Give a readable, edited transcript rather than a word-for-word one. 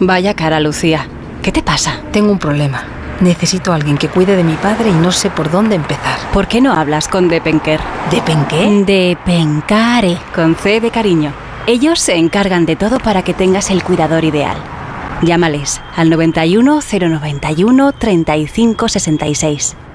Vaya cara, Lucía. ¿Qué te pasa? Tengo un problema. Necesito a alguien que cuide de mi padre y no sé por dónde empezar. ¿Por qué no hablas con Depenker? ¿Depenqué? Depencare, con C de cariño. Ellos se encargan de todo para que tengas el cuidador ideal. Llámales al 91 091 35 66.